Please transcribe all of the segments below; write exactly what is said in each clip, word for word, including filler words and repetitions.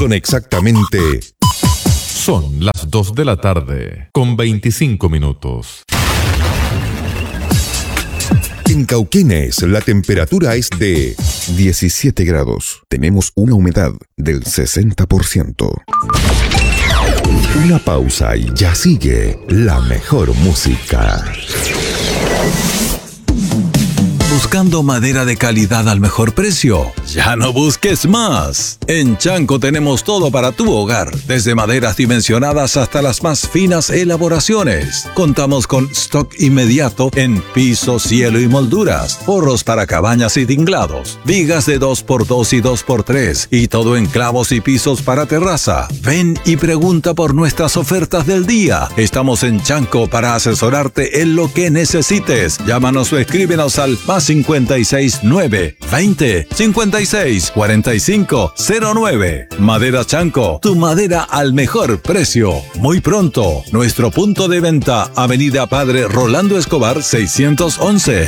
Son exactamente... Son las dos de la tarde, con veinticinco minutos. En Cauquenes, la temperatura es de diecisiete grados. Tenemos una humedad del sesenta por ciento. Una pausa y ya sigue la mejor música. Buscando madera de calidad al mejor precio. Ya no busques más. En Chanco tenemos todo para tu hogar, desde maderas dimensionadas hasta las más finas elaboraciones. Contamos con stock inmediato en piso, cielo y molduras, forros para cabañas y tinglados, vigas de dos por dos y dos por tres y todo en clavos y pisos para terraza. Ven y pregunta por nuestras ofertas del día. Estamos en Chanco para asesorarte en lo que necesites. Llámanos o escríbenos al más cincuenta y seis nueve veinte cincuenta y seis cuarenta y cinco cero nueve. Madera Chanco, tu madera al mejor precio. Muy pronto, nuestro punto de venta, Avenida Padre Rolando Escobar seiscientos once.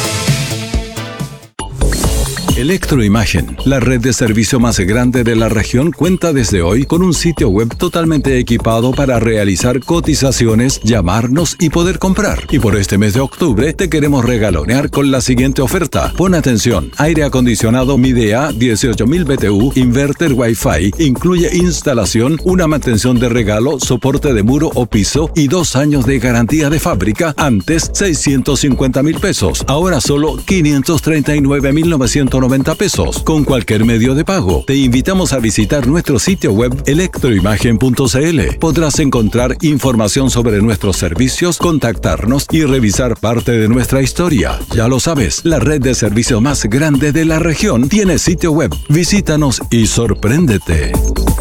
Electroimagen, la red de servicio más grande de la región, cuenta desde hoy con un sitio web totalmente equipado para realizar cotizaciones, llamarnos y poder comprar. Y por este mes de octubre te queremos regalonear con la siguiente oferta. Pon atención: aire acondicionado Midea dieciocho mil B T U, inverter Wi-Fi, incluye instalación, una mantención de regalo, soporte de muro o piso y dos años de garantía de fábrica. Antes seiscientos cincuenta mil pesos, ahora solo quinientos treinta y nueve mil novecientos noventa pesos, con cualquier medio de pago. Te invitamos a visitar nuestro sitio web electroimagen punto c l. Podrás encontrar información sobre nuestros servicios, contactarnos y revisar parte de nuestra historia. Ya lo sabes, la red de servicios más grande de la región tiene sitio web. Visítanos y sorpréndete.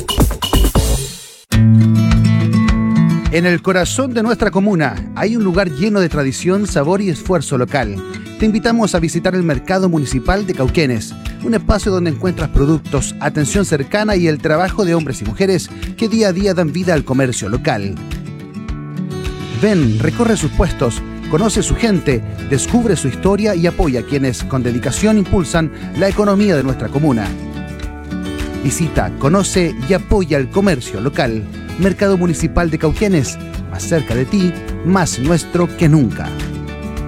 En el corazón de nuestra comuna hay un lugar lleno de tradición, sabor y esfuerzo local. Te invitamos a visitar el Mercado Municipal de Cauquenes, un espacio donde encuentras productos, atención cercana y el trabajo de hombres y mujeres que día a día dan vida al comercio local. Ven, recorre sus puestos, conoce su gente, descubre su historia y apoya a quienes con dedicación impulsan la economía de nuestra comuna. Visita, conoce y apoya el comercio local. Mercado Municipal de Cauquenes, más cerca de ti, más nuestro que nunca.